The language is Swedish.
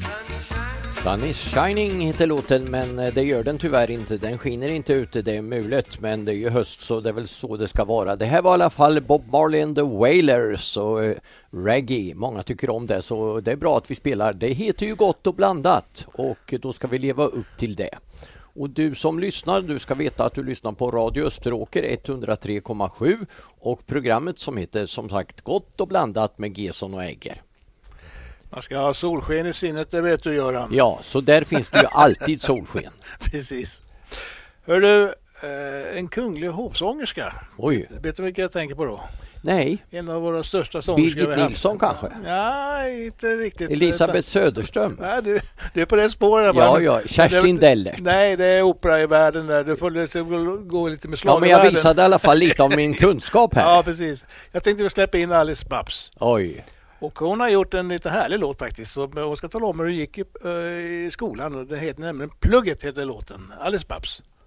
Sun is shining heter låten, men det gör den tyvärr inte. Den skiner inte ute, det är mulet, men det är ju höst så det är väl så det ska vara. Det här var i alla fall Bob Marley and the Wailers och reggae. Många tycker om det, så det är bra att vi spelar. Det heter ju Gott och blandat och då ska vi leva upp till det. Och du som lyssnar, du ska veta att du lyssnar på Radio Österåker 103,7 och programmet som heter som sagt Gott och blandat med Gesson och Ägger. Man ska ha solsken i sinnet, det vet du Göran. Ja, så där finns det ju alltid solsken. Precis. Hör du, en kunglig hovsångerska. Oj. Vet du vilka jag tänker på då? Nej. En av våra största sångerskor. Birgit Nilsson kanske? Ja, inte riktigt. Elisabeth Söderström? Nej, du är på det spåret. Ja, Kerstin Dellert. Nej, det är opera i världen där. Du får liksom gå lite med slag. Ja, men jag visade i alla fall lite av min kunskap här. Ja, precis. Jag tänkte vi släppa in Alice Babs. Oj. Och hon har gjort en lite härlig låt faktiskt. Så hon ska tala om hur det gick i skolan. Det heter nämligen Plugget heter låten. Alice Babs.